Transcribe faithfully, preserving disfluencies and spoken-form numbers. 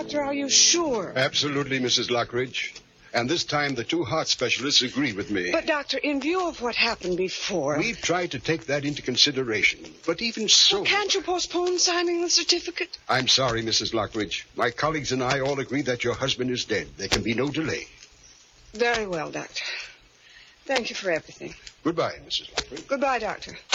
Doctor, are you sure? Absolutely, Missus Lockridge. And this time the two heart specialists agree with me. But, Doctor, in view of what happened before... We've tried to take that into consideration. But even so... Well, can't you postpone signing the certificate? I'm sorry, Missus Lockridge. My colleagues and I all agree that your husband is dead. There can be no delay. Very well, Doctor. Thank you for everything. Goodbye, Missus Lockridge. Goodbye, Doctor.